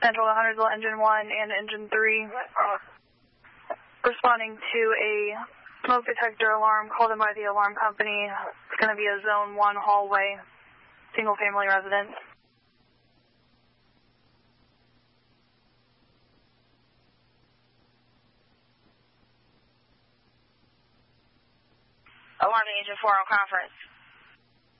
Central to Huntersville, Engine 1 and Engine 3. Responding to a smoke detector alarm called in by the alarm company. It's going to be a Zone 1 hallway, single-family residence. Alarm Agent 4 on conference.